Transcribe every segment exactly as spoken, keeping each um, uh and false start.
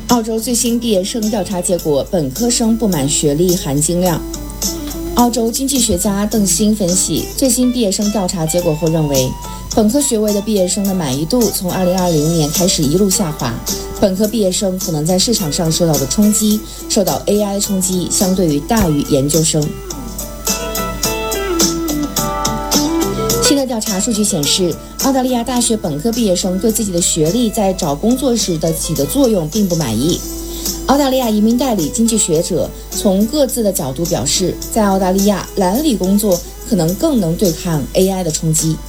澳洲最新毕业生调查结果，本科生不满学历含金量。澳洲经济学家邓辛分析最新毕业生调查结果后认为，本科学位的毕业生的满意度从二零二零年开始一路下滑，本科毕业生可能在市场上受到的冲击，受到 A I 的冲击相对于大于研究生。新的调查数据显示，澳大利亚大学本科毕业生对自己的学历在找工作时的起的作用并不满意。澳大利亚移民代理经济学者从各自的角度表示，在澳大利亚蓝领工作可能更能对抗 A I 的冲击。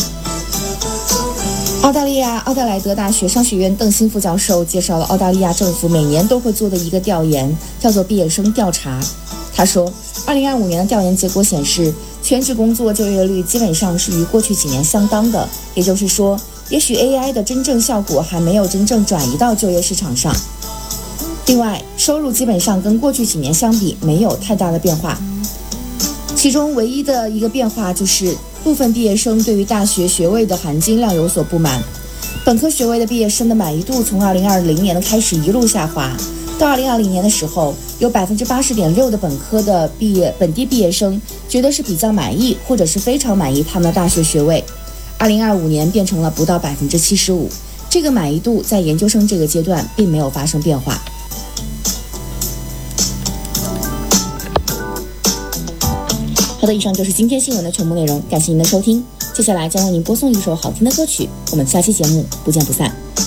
澳大利亚奥德莱德大学商学院邓辛副教授介绍了澳大利亚政府每年都会做的一个调研，叫做毕业生调查。他说，二零二五年的调研结果显示，全职工作就业率基本上是与过去几年相当的，也就是说，也许 A I 的真正效果还没有真正转移到就业市场上。另外，收入基本上跟过去几年相比没有太大的变化，其中唯一的一个变化就是部分毕业生对于大学学位的含金量有所不满。本科学位的毕业生的满意度从二零二零年的开始一路下滑，到二零二零年的时候，有 百分之八十点六 的本科的毕业本地毕业生觉得是比较满意或者是非常满意他们的大学学位，二零二五年变成了不到 百分之七十五， 这个满意度在研究生这个阶段并没有发生变化。好的，以上就是今天新闻的全部内容，感谢您的收听。接下来将为您播送一首好听的歌曲，我们下期节目不见不散。